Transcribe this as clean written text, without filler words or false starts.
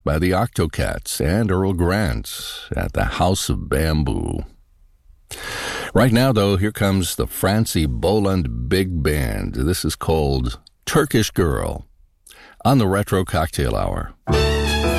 by the Octocats and Earl Grant at the House of Bamboo. Right now, though, here comes the Francie Boland Big Band. This is called Turkish Girl on the Retro Cocktail Hour.